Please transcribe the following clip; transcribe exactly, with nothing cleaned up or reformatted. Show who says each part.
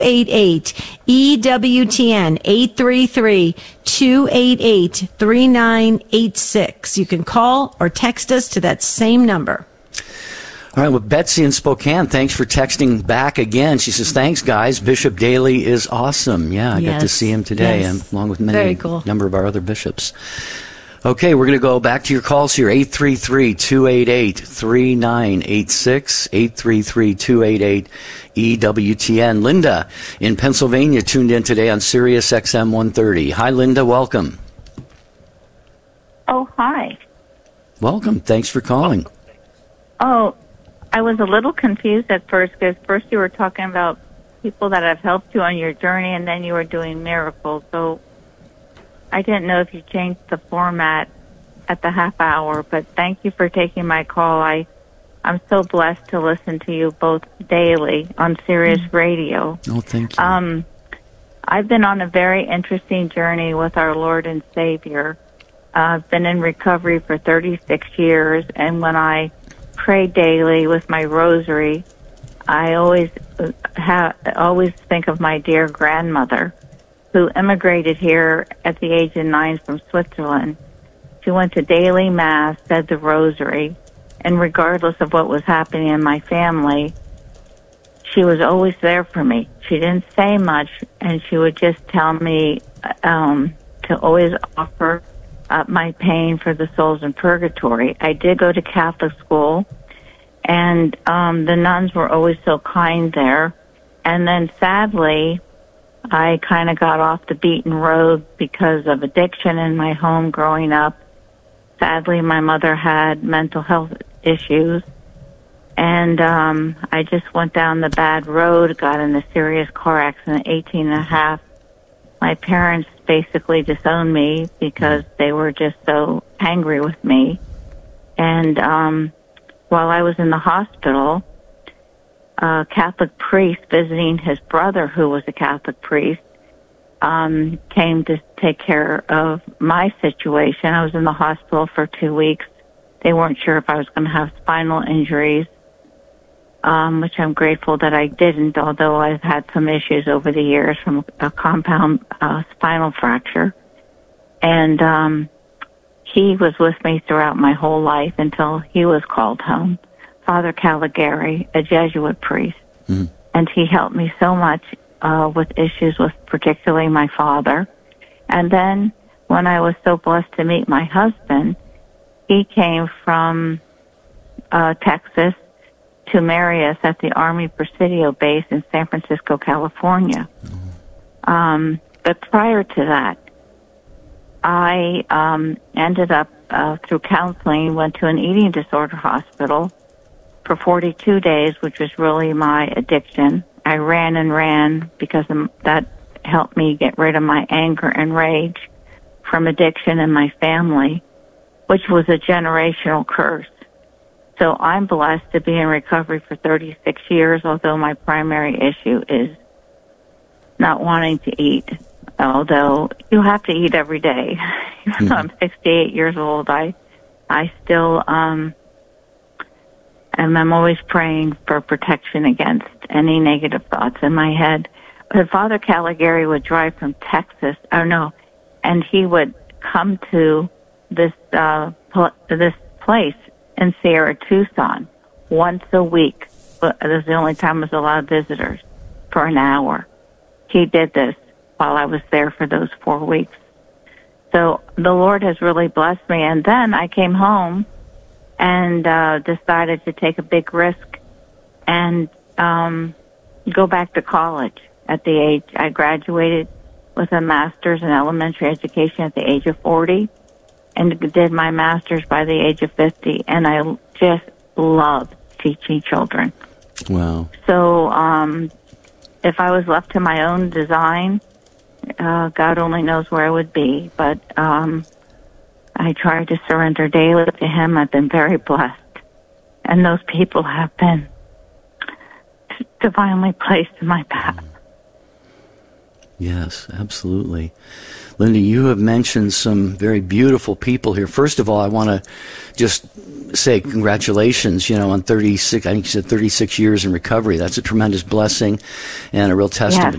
Speaker 1: eight eight E W T N, eight three three, two eight eight, three nine eight six. You can call or text us to that same number.
Speaker 2: All right, well, Betsy in Spokane, thanks for texting back again. She says, thanks, guys. Bishop Daly is awesome. Yeah, I
Speaker 1: yes.
Speaker 2: got to see him today,
Speaker 1: yes.
Speaker 2: and along with many
Speaker 1: Very cool.
Speaker 2: number of our other bishops. Okay, we're going to go back to your calls here, eight three three, two eight eight, three nine eight six, eight three three, two eight eight, E W T N. Linda in Pennsylvania tuned in today on Sirius X M one thirty. Hi, Linda. Welcome.
Speaker 3: Oh, hi.
Speaker 2: Welcome. Thanks for calling.
Speaker 3: Oh, I was a little confused at first because first you were talking about people that have helped you on your journey, and then you were doing miracles. So I didn't know if you changed the format at the half hour, but thank you for taking my call. I, I'm so blessed to listen to you both daily on Sirius mm-hmm. Radio.
Speaker 2: Oh, thank you.
Speaker 3: Um, I've been on a very interesting journey with our Lord and Savior. Uh, I've been in recovery for thirty-six years, and when I pray daily with my rosary, I always have, always think of my dear grandmother, who immigrated here at the age of nine from Switzerland. She went to daily mass, said the rosary, and regardless of what was happening in my family, she was always there for me. She didn't say much, and she would just tell me um, to always offer up my pain for the souls in purgatory. I did go to Catholic school, and um, the nuns were always so kind there. And then sadly, I kind of got off the beaten road because of addiction in my home growing up. Sadly, my mother had mental health issues, and um, I just went down the bad road, got in a serious car accident, eighteen and a half. My parents basically disowned me because they were just so angry with me. And um, while I was in the hospital, a Catholic priest visiting his brother, who was a Catholic priest, um, came to take care of my situation. I was in the hospital for two weeks. They weren't sure if I was going to have spinal injuries, um, which I'm grateful that I didn't, although I've had some issues over the years from a compound uh, spinal fracture. And um, he was with me throughout my whole life until he was called home. Father Caligari, a Jesuit priest, mm. and he helped me so much uh, with issues with particularly my father. And then when I was so blessed to meet my husband, he came from uh, Texas to marry us at the Army Presidio base in San Francisco, California. Mm. Um, but prior to that, I um, ended up, uh, through counseling, went to an eating disorder hospital for forty-two days, which was really my addiction. I ran and ran because that helped me get rid of my anger and rage from addiction in my family, which was a generational curse. So I'm blessed to be in recovery for thirty-six years, although my primary issue is not wanting to eat. Although you have to eat every day. Even though I'm sixty-eight years old, I, I still, um, and I'm always praying for protection against any negative thoughts in my head. But Father Caligari would drive from Texas, oh no, and he would come to this uh, pl- this place in Sierra Tucson once a week. But this is the only time I was allowed visitors for an hour. He did this while I was there for those four weeks. So the Lord has really blessed me. And then I came home and uh, decided to take a big risk and um, go back to college at the age. I graduated with a master's in elementary education at the age of forty and did my master's by the age of fifty. And I just love teaching children.
Speaker 2: Wow.
Speaker 3: So um, if I was left to my own design, uh, God only knows where I would be. But um, I try to surrender daily to Him. I've been very blessed. And those people have been divinely placed in my path.
Speaker 2: Yes, absolutely. Linda, you have mentioned some very beautiful people here. First of all, I want to just say congratulations, you know, on thirty-six, I think you said thirty-six years in recovery. That's a tremendous blessing and a real testament